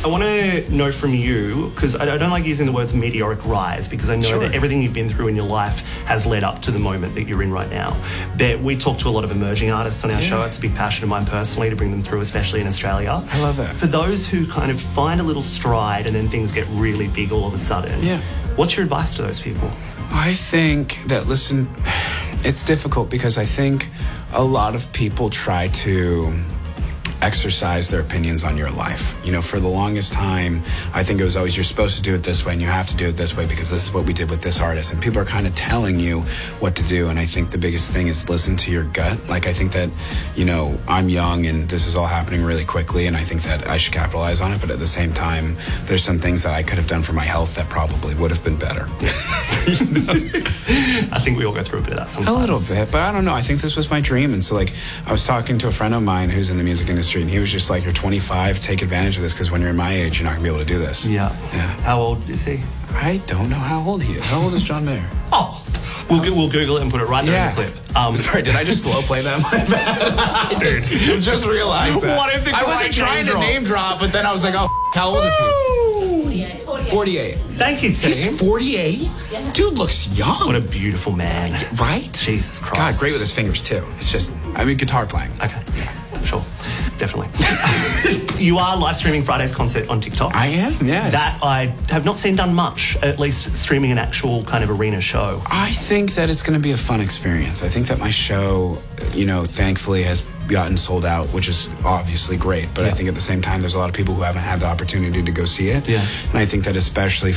I want to know from you, because I don't like using the words meteoric rise, because I know that everything you've been through in your life has led up to the moment that you're in right now. But we talk to a lot of emerging artists on our show. It's a big passion of mine personally to bring them through, especially in Australia. I love that. For those who kind of find a little stride and then things get really big all of a sudden, what's your advice to those people? I think that, listen, it's difficult because I think a lot of people try to exercise their opinions on your life. You know, for the longest time, I think it was always, you're supposed to do it this way and you have to do it this way because this is what we did with this artist. And people are kind of telling you what to do. And I think the biggest thing is listen to your gut. Like, I think that, you know, I'm young and this is all happening really quickly and I think that I should capitalize on it. But at the same time, there's some things that I could have done for my health that probably would have been better. I think we all go through a bit of that sometimes. A little bit, but I don't know. I think this was my dream. And so, like, I was talking to a friend of mine who's in the music industry, and he was just like, you're 25, take advantage of this, because when you're in my age, you're not going to be able to do this. Yeah. How old is he? I don't know how old he is. How old is John Mayer? Oh, we'll Google it and put it right there in the clip. Sorry, did I just slow play that? My bad. Dude, just realized that. What if I wasn't trying to name drop, but then I was like, oh, how old is he? 48. Thank you, Tim. He's 48? Yes. Dude looks young. What a beautiful man. Right? Jesus Christ. God, great with his fingers, too. It's just, I mean, guitar playing. Okay. Sure. Definitely. You are live streaming Friday's concert on TikTok. I am, yes. That I have not seen done much, at least streaming an actual kind of arena show. I think that it's going to be a fun experience. I think that my show, you know, thankfully has gotten sold out, which is obviously great. But I think at the same time, there's a lot of people who haven't had the opportunity to go see it. Yeah. And I think that especially